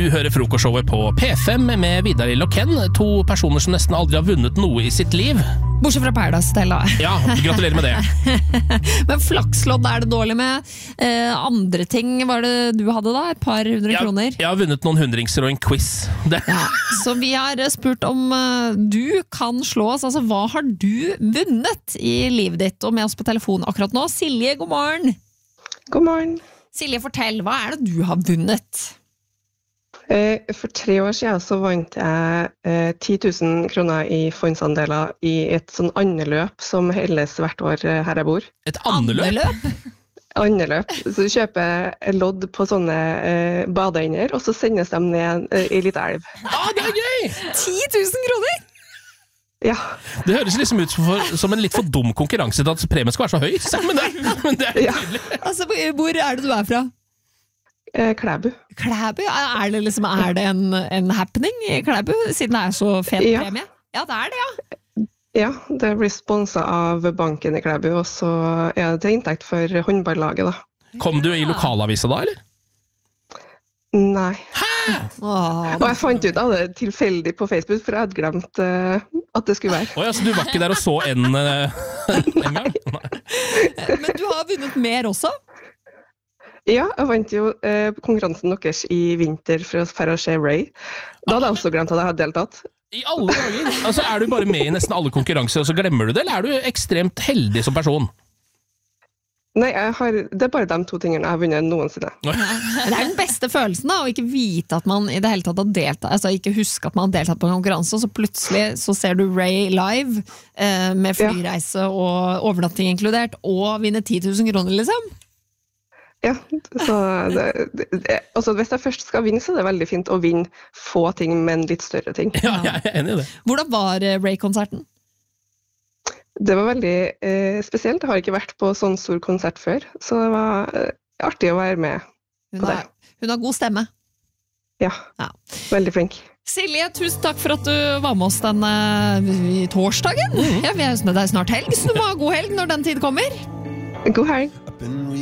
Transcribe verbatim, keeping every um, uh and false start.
Du hører frokostshowet på P fem med Vidar Lill og Ken, to personer som nesten aldri har vunnet noe i sitt liv. Bortsett fra Paradise, Stella. Ja, gratulerer med det. Men flakslodd er det dårlig med. Eh, andre ting var det du hadde da? Et par hundre Ja, kroner? jeg har vunnet noen hundringser og en quiz. Det. Ja, så vi har spurt om uh, du kan slå oss. Altså, hva har du vunnet i livet ditt? Og med oss på telefon akkurat nå, Silje, god morgen. God morgen. Silje, fortell, hva er det du har vunnet? For tre år siden så vant jeg eh, ti tusen kroner i fondsandeler i et sånn andeløp som holdes hvert år her jeg bor. Et andeløp? Andeløp. Så du kjøper lodd på sånne eh, badeender, og så sendes de ned eh, i litt elv. Ah, det er gøy! ti tusen kroner? Ja. Det høres liksom ut for, som en litt for dum konkurranse til at premien skal være så høy. Men det, men det er Ja. tydelig. Altså, hvor er det du er fra? Eh, Klæbu. Klæbu? Er det, liksom, er det en, en happening i Klæbu, siden det er så fet Ja. premie? Ja, det er det, ja. Ja, det blir sponset av banken i Klæbu, og så er det til inntekt for håndballaget da. Kom du i lokalavisa da, eller? Nei. Åh, Og jeg fant ut av det tilfeldig på Facebook, for jeg hadde glemt eh, at det skulle være. Åja, så du var ikke der og så en, uh, en gang? Nei. men du har vunnet mer også? Ja, jeg vant jo eh, konkurransen deres i vinter for å fære og se Ray. Da hadde jeg også glemt at jeg hadde deltatt. I alle dager! Altså, er du bare med i nesten alle konkurranser, og så glemmer du det, eller er du ekstremt heldig som person? Nei, jeg har, det er bare de to tingene jeg har vunnet noensinne. Det er den beste følelsen da, å ikke vite at man i det hele tatt har deltatt, altså ikke huske at man har deltatt på en konkurranse, og så plutselig så ser du Ray live, eh, med flyreise og overnatting inkludert, og vinner ti tusen kroner liksom. Ja, så det, det, altså hvis jeg først skal vinne, så er det veldig fint å vinne få ting, men litt større ting. Ja, jeg er enig i det. Hvordan var eh, Ray-konserten? Det var veldig eh, spesielt. Jeg har ikke vært på sånn stor konsert før, så det var eh, artig å være med Hun på det. har, hun har god stemme. Ja, Ja. veldig flink. Silje, tusen takk for at du var med oss denne i torsdagen. Ja, vi er, det er snart helg, så du må ha god helg når den tid kommer. God helg!